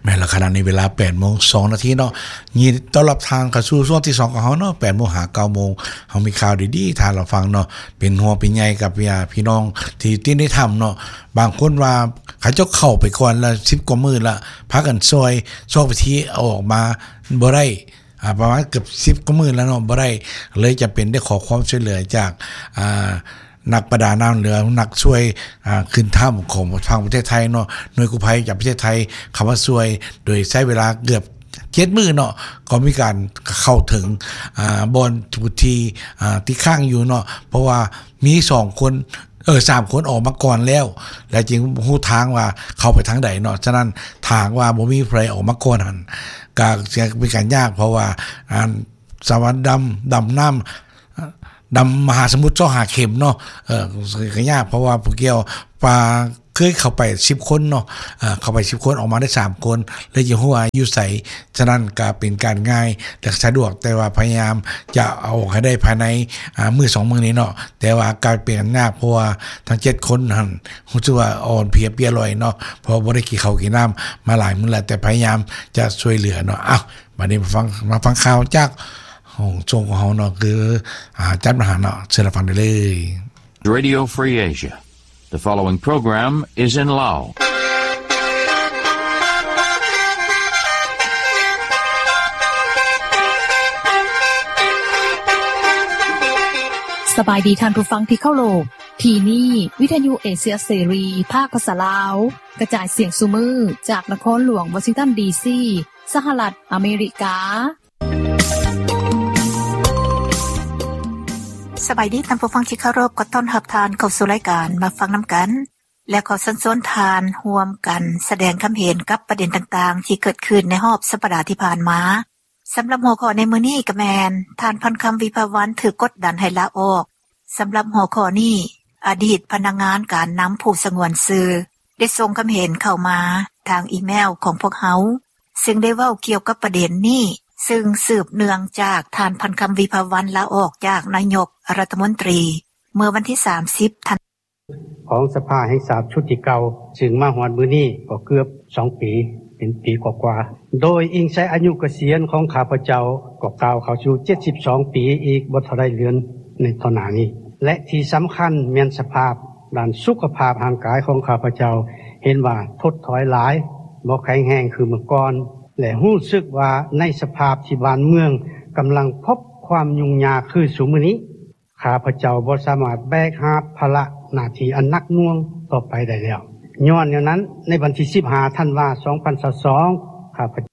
ม่ละขณะนี้เวลา 8:02 น.เนาะยินต้อนรับทางเข้าสู่ช่วงที่2ของเฮาเนาะ 8:00 น. หา 9:00 น. เฮามีข่าวดีๆทางเราฟังเนาะเป็นหัวเป็นใหญ่กับพี่น้องที่ติดได้ทำเนาะบางคนว่าเขาเจ้าเข้าไปก่อนละ10กว่ามื้อละพากันซอยวิธีเอาออกมาบ่ได้ประมาณเกือบ10กว่ามื้อแล้วเนาะบ่ได้เลยจะเป็นได้ขอความช่วยเหลือจากนักประดาน้ำเรือนักช่วยขึ้นถ้ำของทางประเทศไทยเนาะหน่วยกู้ภัยจากประเทศไทยคำว่าช่วยโดยใช้เวลาเกือบ7 มื้อเนาะก็มีการเข้าถึงบอนทุกทีที่ข้างอยู่เนาะเพราะว่ามี2คน3คนออกมาก่อนแล้วและจริงฮู้ทางว่าเข้าไปทางใดเนาะฉะนั้นทางว่าบ่มีใครออกมาก่อนหั่นก็จะเป็นการยากเพราะว่าสวรรค์ดำน้ำมหาสมุทร25 เข็มเนาะก็ยากเพราะว่าผู้เกี่ยวปลาเคยเข้าไป10คนเนาะเข้าไป10คนออกมาได้3คนเลยอยู่ฮู้ว่าอยู่ไสฉะนั้นก็เป็นการง่ายและสะดวกแต่ว่าพยายามจะเอาให้ได้ภายในมื้อ2มื้อนี้เนาะแต่ว่าการเปลี่ยนยากเพราะว่าทั้ง7คนหั่นรู้สึกว่าอ่อนเพลียเปียลอยเนาะเพราะบ่ได้กินข้าวกินน้ำมาหลายมื้อแล้วแต่พยายามจะช่วยเหลือเนาะอ้าวบัดนี้มาฟังข่าวจากของจงของเฮาเนาะคือจัดมาหาเนาะเชิญรับฟังได้เลย Radio Free Asia. The following program is in Lao. สบายดีท่านผู้ฟังที่เข้าโลกที่นี่วิทยุเอเชียเสรีภาคภาษาลาวกระจายเสียงซุมือจากนครหลวงวอชิงตันดีซีสหรัฐอเมริกาสบายดีท่านผู้ฟังที่เคารพขอต้อนรับทานเข้าสู่รายการมาฟังนํากันและขอเชิญชวนทานร่วมกันแสดงความเห็นกับประเด็นต่างๆที่เกิดขึ้นในรอบสัปดาห์ที่ผ่านมาสําหรับหัวข้อในมื้อนี้ก็แม่นท่านพันคำวิภาวันถูกกดดันให้ลาออกสําหรับหัวข้อนี้อดีตพนักงานการนําผู้สงวนชื่อได้ส่งความเห็นเข้ามาทางอีเมลของพวกเฮาซึ่งได้เว้าเกี่ยวกับประเด็นนี้ซึ่งสืบเนื่องจากท่านพันคำวิภาวันลาออกจากนายกรัฐมนตรีเมื่อวันที่30ธันวาคมของสภาแห่งชาติชุดที่เก่าซึ่งมาฮอดมื้อนี้ก็เกือบ2 ปีเป็นปีกว่าๆโดยอิงใช้อายุเกษียณของข้าพเจ้าก็กล่าวเข้าสู่72 ปีอีกบ่เท่าใดเดือนในตอนนี้และที่สําคัญแม่นสภาพด้านสุขภาพร่างกายของข้าพเจ้าเห็นว่าทดถอยหลายบ่แข็งแรงคือเมื่อก่อนและรู้สึกว่าในสภาพที่บ้านเมืองกําลังพบความยุ่งยากคือซุมื้อนี้ข้าพเจ้าบ่สามารถแบกหาบภาระหน้าที่อันหนักหน่วงต่อไปได้แล้วย้อนแนวนั้นในวันที่15ธันวาคม2022ข้าพ